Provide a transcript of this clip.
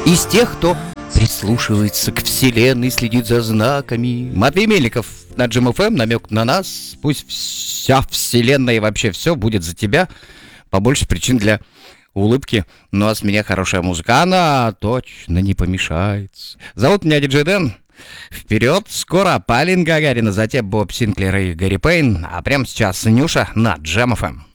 Из тех, кто прислушивается к вселенной, следит за знаками. Матвей Мельников на Джем ФМ, намек на нас. Пусть вся вселенная и вообще все будет за тебя. Побольше причин для улыбки. Ну а с меня хорошая музыка, она точно не помешает. Зовут меня Диджей Дэн. Вперед, скоро Полин Гагарина, затем Боб Синклер и Гарри Пейн. А прямо сейчас Нюша на Джем ФМ.